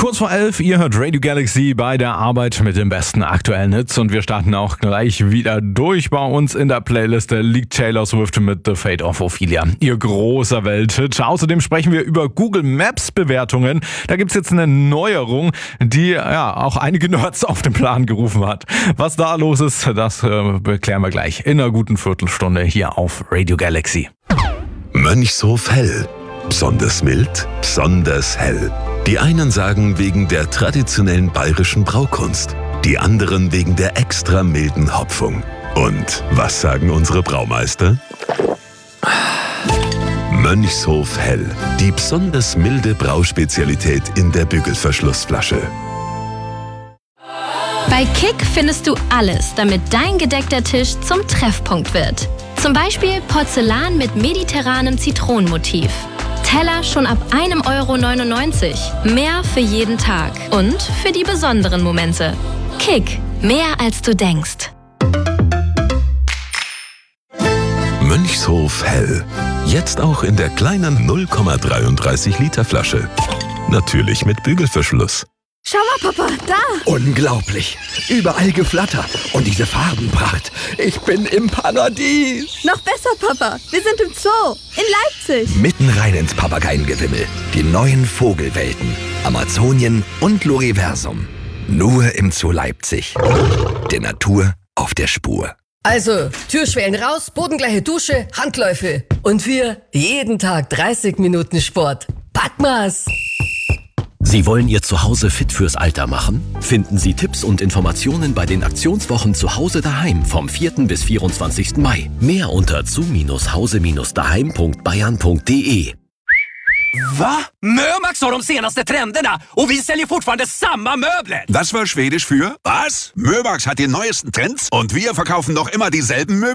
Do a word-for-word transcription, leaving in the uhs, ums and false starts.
Kurz vor elf, ihr hört Radio Galaxy bei der Arbeit mit dem besten aktuellen Hits und wir starten auch gleich wieder durch. Bei uns in der Playliste liegt Taylor Swift mit The Fate of Ophelia, ihr großer Welthit. Außerdem sprechen wir über Google Maps Bewertungen. Da gibt's jetzt eine Neuerung, die ja auch einige Nerds auf den Plan gerufen hat. Was da los ist, das äh, beklären wir gleich in einer guten Viertelstunde hier auf Radio Galaxy. Mönchshof Hell. Besonders mild, besonders hell. Die einen sagen wegen der traditionellen bayerischen Braukunst, die anderen wegen der extra milden Hopfung. Und was sagen unsere Braumeister? Mönchshof Hell, die besonders milde Brauspezialität in der Bügelverschlussflasche. Bei Kick findest du alles, damit dein gedeckter Tisch zum Treffpunkt wird. Zum Beispiel Porzellan mit mediterranem Zitronenmotiv. Teller schon ab einem Euro neunundneunzig. Mehr für jeden Tag und für die besonderen Momente. Kick, mehr als du denkst. Mönchshof Hell. Jetzt auch in der kleinen null Komma dreiunddreißig Liter Flasche. Natürlich mit Bügelverschluss. Schau mal, Papa, da! Unglaublich! Überall Geflatter und diese Farbenpracht. Ich bin im Paradies! Noch besser, Papa, wir sind im Zoo, in Leipzig. Mitten rein ins Papageiengewimmel. Die neuen Vogelwelten, Amazonien und Loriversum. Nur im Zoo Leipzig. Der Natur auf der Spur. Also, Türschwellen raus, bodengleiche Dusche, Handläufe. Und wir jeden Tag dreißig Minuten Sport. Packen wir's! Sie wollen Ihr Zuhause fit fürs Alter machen? Finden Sie Tipps und Informationen bei den Aktionswochen Zuhause daheim vom vierten bis vierundzwanzigsten Mai. Mehr unter zu hause daheim punkt bayern punkt de. Va? Mömax har de senaste trenderna och vi säljer fortfarande samma möbler. Das war Schwedisch für was? Mömax hat die neuesten Trends und wir verkaufen noch immer dieselben Möbel.